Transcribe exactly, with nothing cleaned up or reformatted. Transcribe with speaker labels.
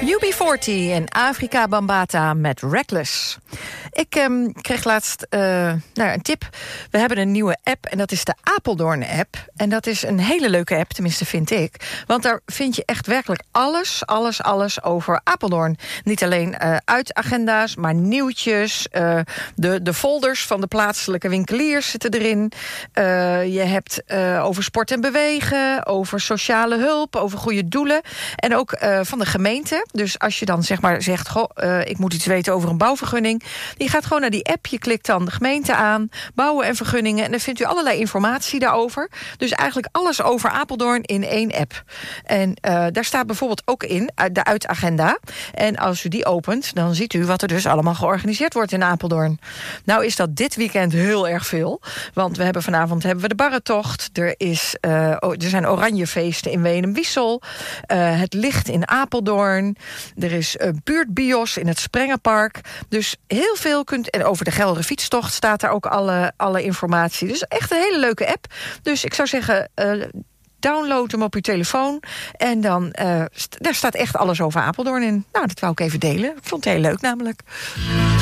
Speaker 1: U B veertig en Afrika Bambaataa met Reckless. Ik um, kreeg laatst uh, nou, een tip. We hebben een nieuwe app en dat is de Apeldoorn-app. En dat is een hele leuke app, tenminste vind ik. Want daar vind je echt werkelijk alles, alles, alles over Apeldoorn. Niet alleen uh, uitagenda's, maar nieuwtjes. Uh, de, de folders van de plaatselijke winkeliers zitten erin. Uh, je hebt uh, over sport en bewegen, over sociale hulp, over goede doelen. En ook uh, van de gemeente. Dus als je dan zeg maar zegt, goh, uh, ik moet iets weten over een bouwvergunning. Je gaat gewoon naar die app, je klikt dan de gemeente aan, bouwen en vergunningen. En dan vindt u allerlei informatie daarover. Dus eigenlijk alles over Apeldoorn in één app. En uh, daar staat bijvoorbeeld ook in de uitagenda. En als u die opent, dan ziet u wat er dus allemaal georganiseerd wordt in Apeldoorn. Nou is dat dit weekend heel erg veel. Want we hebben vanavond hebben we de barretocht. Er, is, uh, er zijn oranjefeesten in Weenum-Wiesel. Uh, het licht in Apeldoorn. Er is een buurtbios in het Sprengenpark. Dus heel veel kunt... En over de Gelre fietstocht staat daar ook alle, alle informatie. Dus echt een hele leuke app. Dus ik zou zeggen, Uh, download hem op uw telefoon. En dan, uh, st- daar staat echt alles over Apeldoorn in. Nou, dat wou ik even delen. Ik vond het heel leuk namelijk.